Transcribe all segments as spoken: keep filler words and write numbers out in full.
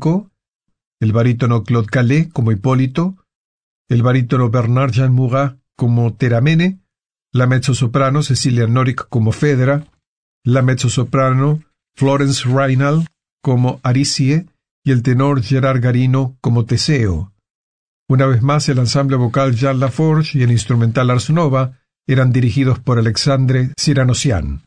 Franco, el barítono Claude Calais como Hipólito, el barítono Bernard Jean Murat como Teramene, la mezzosoprano Cecilia Norick como Fedra, la mezzosoprano Florence Raynal como Aricie y el tenor Gerard Garino como Teseo. Una vez más, el ensamble vocal Jean Laforge y el instrumental Ars Nova eran dirigidos por Alexandre Cyranosian.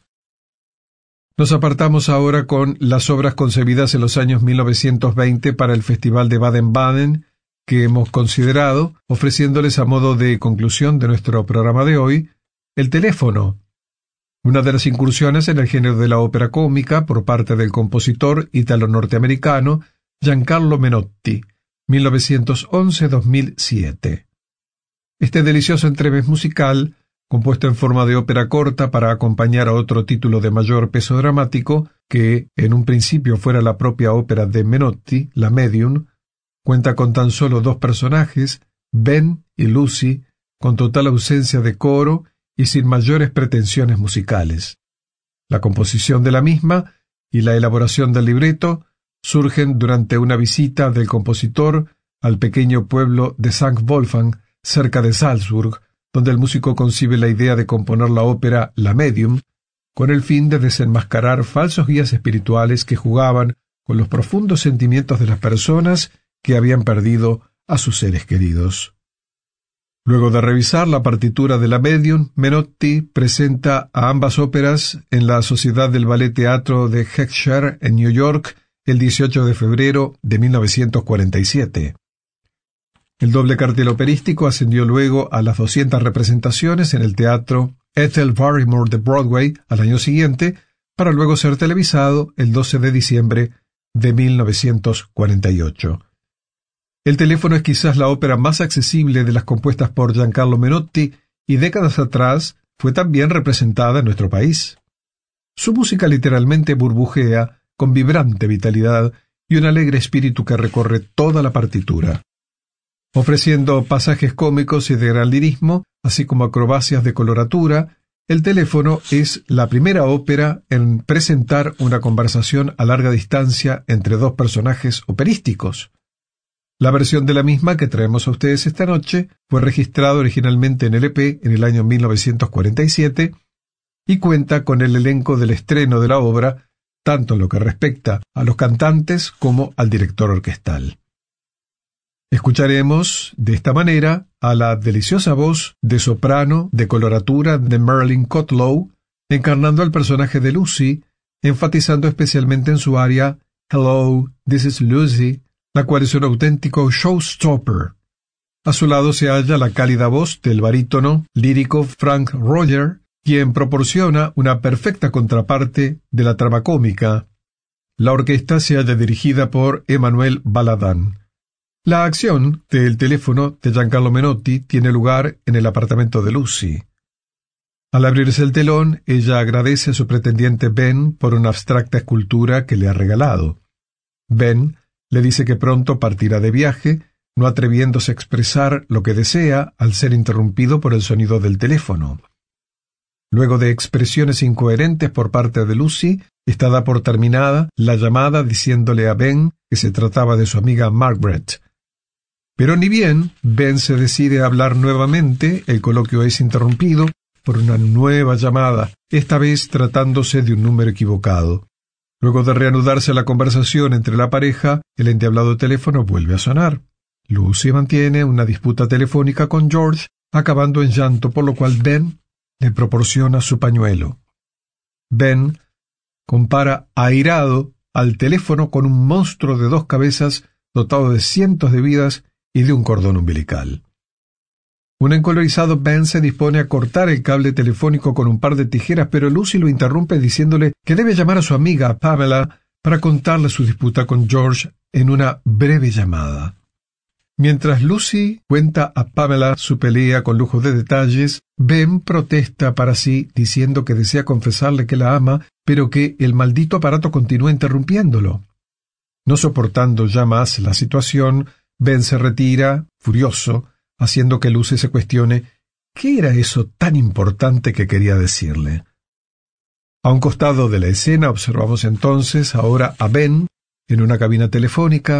Nos apartamos ahora con las obras concebidas en los años mil novecientos veinte para el Festival de Baden-Baden, que hemos considerado, ofreciéndoles a modo de conclusión de nuestro programa de hoy, El teléfono, una de las incursiones en el género de la ópera cómica por parte del compositor ítalo-norteamericano Giancarlo Menotti, mil novecientos once a dos mil siete. Este delicioso entremés musical, compuesto en forma de ópera corta para acompañar a otro título de mayor peso dramático, que en un principio fuera la propia ópera de Menotti, La Medium, cuenta con tan solo dos personajes, Ben y Lucy, con total ausencia de coro y sin mayores pretensiones musicales. La composición de la misma y la elaboración del libreto surgen durante una visita del compositor al pequeño pueblo de Sankt Wolfgang, cerca de Salzburg, donde el músico concibe la idea de componer la ópera La Medium, con el fin de desenmascarar falsos guías espirituales que jugaban con los profundos sentimientos de las personas que habían perdido a sus seres queridos. Luego de revisar la partitura de La Medium, Menotti presenta a ambas óperas en la Sociedad del Ballet Teatro de Heckscher en New York el dieciocho de febrero de mil novecientos cuarenta y siete. El doble cartel operístico ascendió luego a las doscientas representaciones en el Teatro Ethel Barrymore de Broadway al año siguiente, para luego ser televisado el doce de diciembre de mil novecientos cuarenta y ocho. El teléfono es quizás la ópera más accesible de las compuestas por Giancarlo Menotti y décadas atrás fue también representada en nuestro país. Su música literalmente burbujea con vibrante vitalidad y un alegre espíritu que recorre toda la partitura, ofreciendo pasajes cómicos y de gran lirismo, así como acrobacias de coloratura. El teléfono es la primera ópera en presentar una conversación a larga distancia entre dos personajes operísticos. La versión de la misma que traemos a ustedes esta noche fue registrada originalmente en L P en el año mil novecientos cuarenta y siete y cuenta con el elenco del estreno de la obra, tanto en lo que respecta a los cantantes como al director orquestal. Escucharemos de esta manera a la deliciosa voz de soprano de coloratura de Marilyn Cotlow, encarnando al personaje de Lucy, enfatizando especialmente en su aria Hello, this is Lucy, la cual es un auténtico showstopper. A su lado se halla la cálida voz del barítono lírico Frank Roger, quien proporciona una perfecta contraparte de la trama cómica. La orquesta se halla dirigida por Emmanuel Baladán. La acción del teléfono de Giancarlo Menotti tiene lugar en el apartamento de Lucy. Al abrirse el telón, ella agradece a su pretendiente Ben por una abstracta escultura que le ha regalado. Ben le dice que pronto partirá de viaje, no atreviéndose a expresar lo que desea al ser interrumpido por el sonido del teléfono. Luego de expresiones incoherentes por parte de Lucy, está dada por terminada la llamada diciéndole a Ben que se trataba de su amiga Margaret. Pero ni bien Ben se decide a hablar nuevamente, el coloquio es interrumpido por una nueva llamada, esta vez tratándose de un número equivocado. Luego de reanudarse la conversación entre la pareja, el endiablado teléfono vuelve a sonar. Lucy mantiene una disputa telefónica con George, acabando en llanto, por lo cual Ben le proporciona su pañuelo. Ben compara airado al teléfono con un monstruo de dos cabezas dotado de cientos de vidas y de un cordón umbilical. Un encolorizado Ben se dispone a cortar el cable telefónico con un par de tijeras, pero Lucy lo interrumpe diciéndole que debe llamar a su amiga Pamela para contarle su disputa con George en una breve llamada. Mientras Lucy cuenta a Pamela su pelea con lujo de detalles, Ben protesta para sí diciendo que desea confesarle que la ama, pero que el maldito aparato continúa interrumpiéndolo. No soportando ya más la situación, Ben se retira, furioso, haciendo que Lucy se cuestione qué era eso tan importante que quería decirle. A un costado de la escena observamos entonces ahora a Ben en una cabina telefónica